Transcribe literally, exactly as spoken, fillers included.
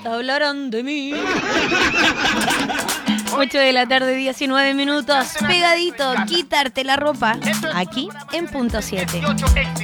Hablarán de mí. ocho de la tarde, diecinueve minutos. Pegadito, quitarte la ropa. Aquí en Punto siete.